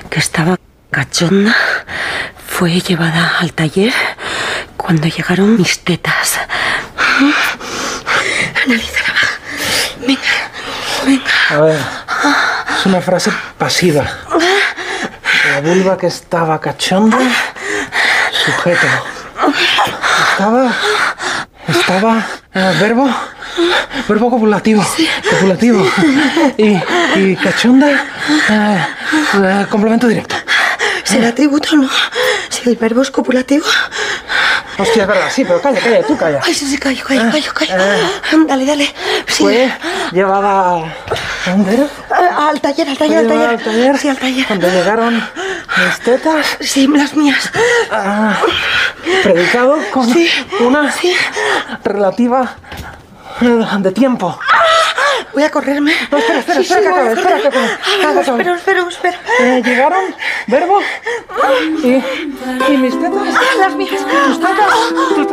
que estaba cachonda, fue llevada al taller cuando llegaron mis tetas. Analízala. Venga. A ver, es una frase pasiva. La vulva que estaba cachonda, sujeto. Estaba verbo copulativo. Copulativo. Y cachonda, complemento directo. ¿Será atributo o no? Si el verbo es copulativo. Hostia, es verdad, sí, pero calla, tú calla. Ay, sí, callo. Dale. Sí. Fue llevada a ¿dónde era? Al taller. Sí, al taller. Cuando llegaron mis tetas. Sí, las mías. Predicado con una relativa de tiempo. Voy a correrme. No, espera que acabe. Espera. Llegaron, verbo, y mis tetas. Las mías. Tus tetas.